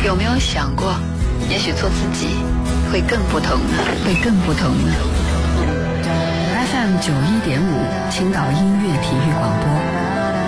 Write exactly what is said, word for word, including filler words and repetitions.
有没有想过，也许做自己会更不同呢？会更不同呢 ？F M 九一点五，青岛音乐体育广播。